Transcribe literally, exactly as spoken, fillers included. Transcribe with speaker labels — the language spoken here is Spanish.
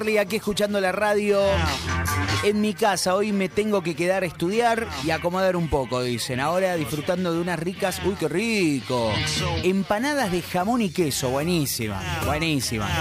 Speaker 1: Aquí escuchando la radio en mi casa. Hoy me tengo que quedar a estudiar y acomodar un poco, dicen. Ahora disfrutando de unas ricas, uy, qué rico, empanadas de jamón y queso, buenísima, buenísima.